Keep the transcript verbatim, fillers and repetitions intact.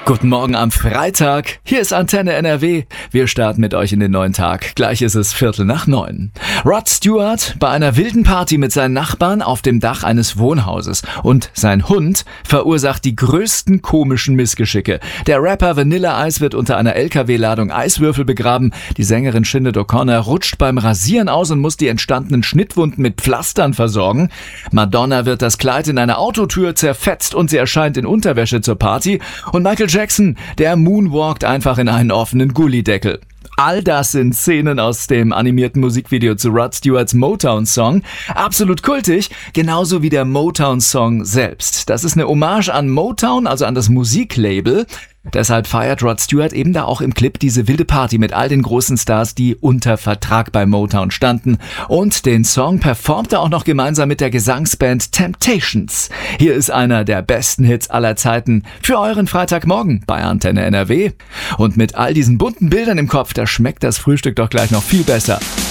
Guten Morgen am Freitag. Hier ist Antenne N R W. Wir starten mit euch in den neuen Tag. Gleich ist es Viertel nach neun. Rod Stewart bei einer wilden Party mit seinen Nachbarn auf dem Dach eines Wohnhauses. Und sein Hund verursacht die größten komischen Missgeschicke. Der Rapper Vanilla Ice wird unter einer L K W-Ladung Eiswürfel begraben. Die Sängerin Sinead O'Connor rutscht beim Rasieren aus und muss die entstandenen Schnittwunden mit Pflastern versorgen. Madonna wird das Kleid in einer Autotür zerfetzt und sie erscheint in Unterwäsche zur Party. Und Michael Jackson, der moonwalkt einfach in einen offenen Gullideckel. All das sind Szenen aus dem animierten Musikvideo zu Rod Stewarts Motown-Song. Absolut kultig, genauso wie der Motown-Song selbst. Das ist eine Hommage an Motown, also an das Musiklabel. Deshalb feiert Rod Stewart eben da auch im Clip diese wilde Party mit all den großen Stars, die unter Vertrag bei Motown standen. Und den Song performt er auch noch gemeinsam mit der Gesangsband Temptations. Hier ist einer der besten Hits aller Zeiten für euren Freitagmorgen bei Antenne N R W. Und mit all diesen bunten Bildern im Kopf, da schmeckt das Frühstück doch gleich noch viel besser.